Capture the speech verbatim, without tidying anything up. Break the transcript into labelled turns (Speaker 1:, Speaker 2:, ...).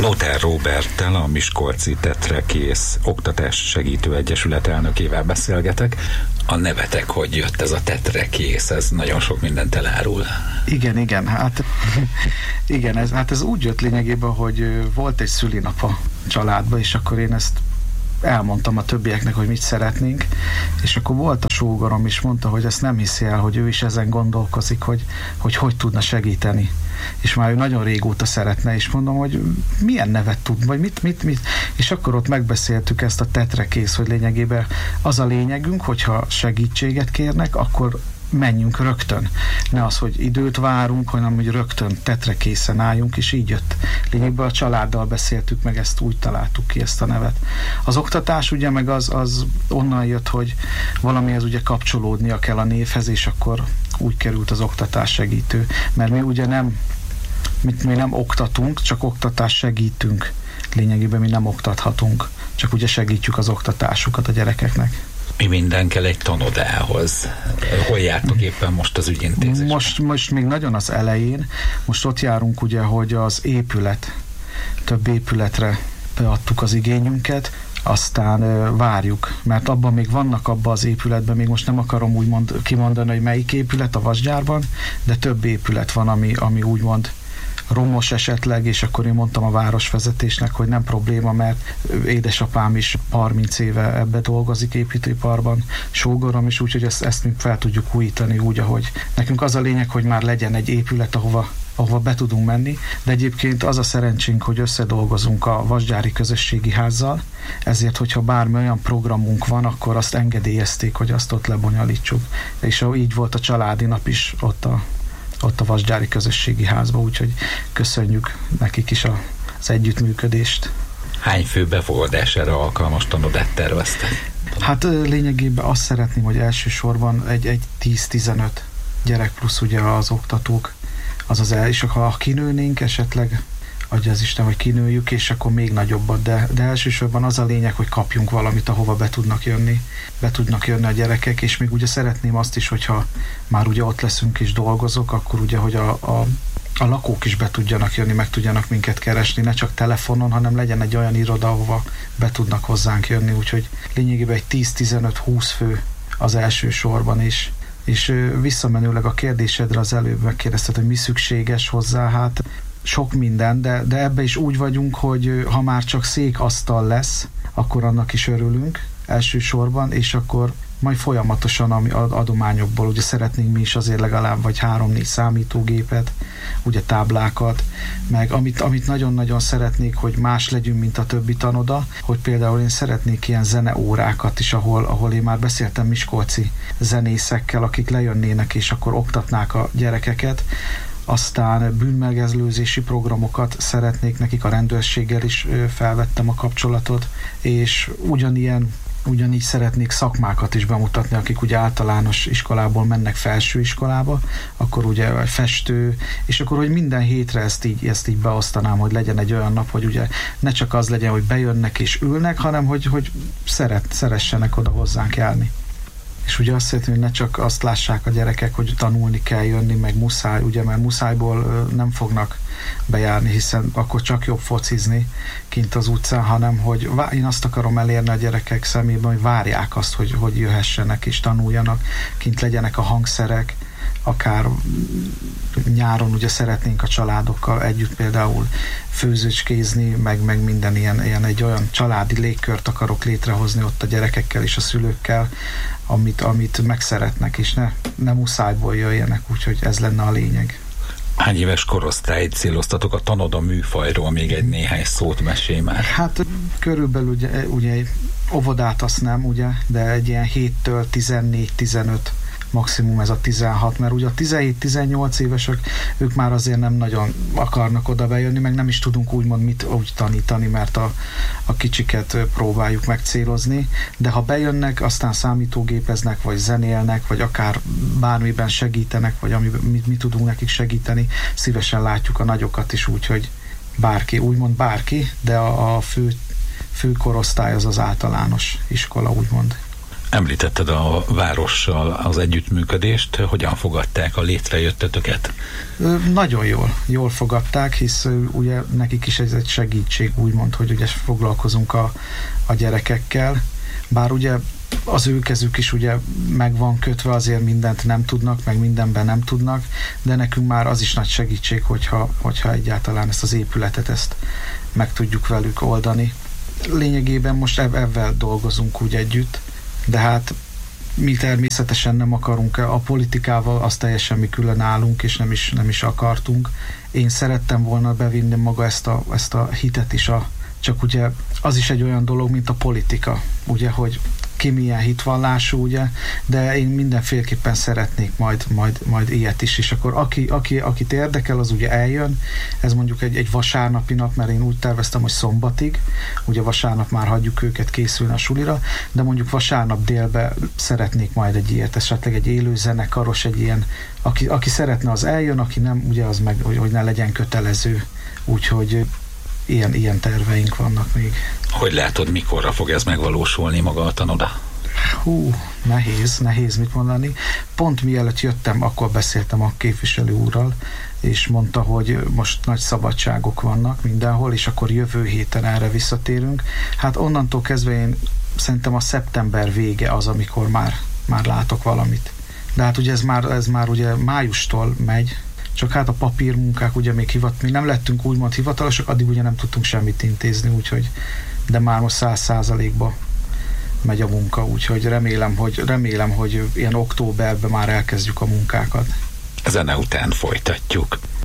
Speaker 1: Lóter Róberttel, a Miskolci Tetrekész Oktatás Segítő Egyesület elnökével beszélgetek. A nevetek, hogy jött ez a Tetrekész, ez nagyon sok mindent elárul.
Speaker 2: Igen, igen, hát igen, ez, hát ez úgy jött lényegében, hogy volt egy szülinap a családban, és akkor én ezt elmondtam a többieknek, hogy mit szeretnénk, és akkor volt a sógorom is, mondta, hogy ezt nem hiszi el, hogy ő is ezen gondolkozik, hogy hogy, hogy tudna segíteni. És már ő nagyon régóta szeretne, és mondom, hogy milyen nevet tud, vagy mit, mit, mit. És akkor ott megbeszéltük ezt a Tetrekész, hogy lényegében az a lényegünk, hogyha segítséget kérnek, akkor menjünk rögtön. Ne az, hogy időt várunk, hanem hogy rögtön tetrekészen álljunk, és így jött. Lényegben a családdal beszéltük meg, ezt úgy találtuk ki, ezt a nevet. Az oktatás ugye meg az, az onnan jött, hogy valamihez ugye kapcsolódnia kell a névhez, és akkor úgy került az oktatás segítő. Mert mi ugye nem, mit mi nem oktatunk, csak oktatás segítünk. Lényegében mi nem oktathatunk, csak ugye segítjük az oktatásukat a gyerekeknek.
Speaker 1: Mi minden kell egy tanodához? Hol jártok éppen most az ügyintézésben?
Speaker 2: Most, most még nagyon az elején. Most ott járunk ugye, hogy az épület, több épületre beadtuk az igényünket, aztán uh, várjuk, mert abban még vannak abban az épületben, még most nem akarom úgymond kimondani, hogy melyik épület a vasgyárban, de több épület van, ami, ami úgymond romos esetleg, és akkor én mondtam a városvezetésnek, hogy nem probléma, mert édesapám is harminc éve ebbe dolgozik építőiparban, sógorom is, úgyhogy ezt, ezt mi fel tudjuk újítani úgy, ahogy nekünk az a lényeg, hogy már legyen egy épület, ahova ahova be tudunk menni, de egyébként az a szerencsénk, hogy összedolgozunk a Vasgyári Közösségi Házzal, ezért, hogyha bármi olyan programunk van, akkor azt engedélyezték, hogy azt ott lebonyolítsuk. És így volt a családi nap is ott a ott a Vasgyári Közösségi Házban, úgyhogy köszönjük nekik is a, az együttműködést.
Speaker 1: Hány fő befogadására alkalmas tanodát terveztek?
Speaker 2: Hát lényegében azt szeretném, hogy elsősorban egy, egy tíz-tizenöt gyerek plusz ugye az oktatók, az az el, és ha kinőnénk esetleg, adja az Isten, hogy kinőjük, és akkor még nagyobbat, de, de elsősorban az a lényeg, hogy kapjunk valamit, ahova be tudnak jönni, be tudnak jönni a gyerekek, és még ugye szeretném azt is, hogyha már ugye ott leszünk és dolgozok, akkor ugye, hogy a, a, a lakók is be tudjanak jönni, meg tudjanak minket keresni, ne csak telefonon, hanem legyen egy olyan iroda, ahova be tudnak hozzánk jönni, úgyhogy lényegében egy tíz-tizenöt-húsz fő az első sorban is. És visszamenőleg a kérdésedre az előbb megkérdezted, hogy mi szükséges hozzá, hát sok minden, de, de ebbe is úgy vagyunk, hogy ha már csak szék-asztal lesz, akkor annak is örülünk elsősorban, és akkor majd folyamatosan ami adományokból, ugye szeretnénk mi is azért legalább vagy három-négy számítógépet, ugye táblákat, meg amit, amit nagyon-nagyon szeretnék, hogy más legyünk, mint a többi tanoda, hogy például én szeretnék ilyen zeneórákat is, ahol, ahol én már beszéltem miskolci zenészekkel, akik lejönnének, és akkor oktatnák a gyerekeket, aztán bűnmegelőzési programokat szeretnék nekik, a rendőrséggel is felvettem a kapcsolatot, és ugyanilyen ugyanígy szeretnék szakmákat is bemutatni, akik ugye általános iskolából mennek felsőiskolába, akkor ugye festő, és akkor, hogy minden hétre ezt így, ezt így beosztanám, hogy legyen egy olyan nap, hogy ugye ne csak az legyen, hogy bejönnek és ülnek, hanem hogy, hogy szeret, szeressenek oda hozzánk járni. És ugye azt szeretném, hogy ne csak azt lássák a gyerekek, hogy tanulni kell jönni, meg muszáj, ugye, mert muszájból nem fognak bejárni, hiszen akkor csak jobb focizni kint az utcán, hanem hogy én azt akarom elérni a gyerekek szemében, hogy várják azt, hogy, hogy jöhessenek és tanuljanak, kint legyenek a hangszerek, akár nyáron ugye szeretnénk a családokkal együtt például főzőcskézni, meg, meg minden ilyen, ilyen egy olyan családi légkört akarok létrehozni ott a gyerekekkel és a szülőkkel, amit, amit megszeretnek, és ne, ne muszájból jöjjenek, úgyhogy ez lenne a lényeg.
Speaker 1: Hány éves korosztályt céloztatok? A tanoda műfajról még egy néhány szót mesélj már.
Speaker 2: Hát körülbelül ugye, ugye óvodát azt nem, ugye, de egy ilyen héttől tizennégy-tizenöt, maximum ez a tizenhat, mert ugye a tizenhét-tizennyolc évesek, ők már azért nem nagyon akarnak oda bejönni, meg nem is tudunk úgymond mit úgy tanítani, mert a, a kicsiket próbáljuk megcélozni, de ha bejönnek, aztán számítógépeznek, vagy zenélnek, vagy akár bármiben segítenek, vagy ami, mi, mi tudunk nekik segíteni, szívesen látjuk a nagyokat is úgy, hogy bárki, úgymond bárki, de a, a fő, fő korosztály az az általános iskola, úgymond.
Speaker 1: Említetted a várossal az együttműködést, hogyan fogadták a létrejöttetőket?
Speaker 2: Nagyon jól, jól fogadták, hisz ugye nekik is ez egy segítség, úgymond, hogy ugye foglalkozunk a, a gyerekekkel, bár ugye az ő kezük is ugye meg van kötve, azért mindent nem tudnak, meg mindenben nem tudnak, de nekünk már az is nagy segítség, hogyha, hogyha egyáltalán ezt az épületet, ezt meg tudjuk velük oldani. Lényegében most ebben dolgozunk úgy együtt, de hát mi természetesen nem akarunk, a politikával azt teljesen mi külön állunk, és nem is, nem is akartunk. Én szerettem volna bevinni maga ezt a, ezt a hitet is, a, csak ugye az is egy olyan dolog, mint a politika, ugye, hogy ki milyen hitvallású, ugye, de én mindenféleképpen szeretnék majd, majd, majd ilyet is, és akkor aki, aki, akit érdekel, az ugye eljön, ez mondjuk egy, egy vasárnapi nap, mert én úgy terveztem, hogy szombatig, ugye vasárnap már hagyjuk őket készülni a sulira, de mondjuk vasárnap délbe szeretnék majd egy ilyet, esetleg egy élő zenekaros, egy ilyen, aki, aki szeretne, az eljön, aki nem, ugye az meg, hogy, hogy ne legyen kötelező, úgyhogy Ilyen, ilyen terveink vannak még.
Speaker 1: Hogy látod, mikorra fog ez megvalósulni maga a tanoda?
Speaker 2: Hú, nehéz, nehéz mit mondani. Pont mielőtt jöttem, akkor beszéltem a képviselő úrral, és mondta, hogy most nagy szabadságok vannak mindenhol, és akkor jövő héten erre visszatérünk. Hát onnantól kezdve én szerintem a szeptember vége az, amikor már, már látok valamit. De hát ugye ez már, ez már ugye májustól megy, csak hát a papírmunkák ugye még hivat, mi nem lettünk úgymond hivatalosak, addig ugye nem tudtunk semmit intézni, úgyhogy, de már most száz százalékba megy a munka, úgyhogy remélem, hogy, remélem, hogy ilyen októberben már elkezdjük a munkákat.
Speaker 1: Zene után folytatjuk.